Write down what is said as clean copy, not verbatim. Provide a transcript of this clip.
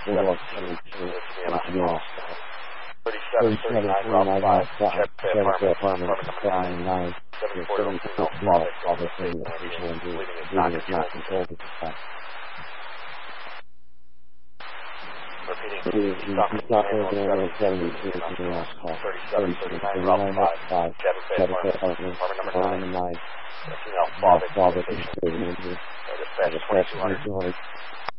Bulldog 72, Montreal. 3739 Route 5, Chevrolet Apartment, Flying 9, 74 Bravo, Bravo 3, location injury, breathing is not controlled at this time. Repeating, stop working on 72, last call, 3739 Route 5, Chevrolet Apartment, Flying 9, Bravo 3, location injury, dispatch 2200.